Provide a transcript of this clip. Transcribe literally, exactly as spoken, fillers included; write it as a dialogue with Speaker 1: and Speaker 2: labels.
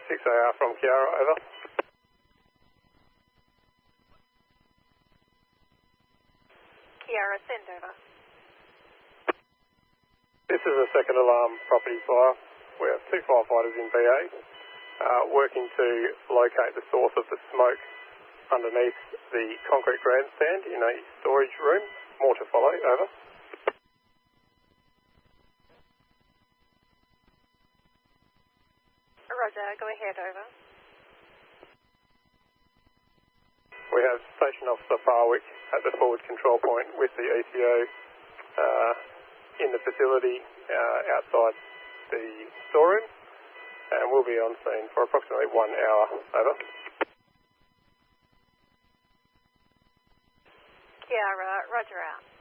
Speaker 1: six A R from Kiara, over.
Speaker 2: Kiara, send over.
Speaker 1: This is a second alarm property fire. We have two firefighters in B A uh, working to locate the source of the smoke underneath the concrete grandstand in a storage room. More to follow, over.
Speaker 2: Roger, go ahead, over.
Speaker 1: We have Station Officer Farwick at the forward control point with the E C O uh, in the facility uh, outside the storeroom, and we'll be on scene for approximately one hour, over.
Speaker 2: Kiara, roger out.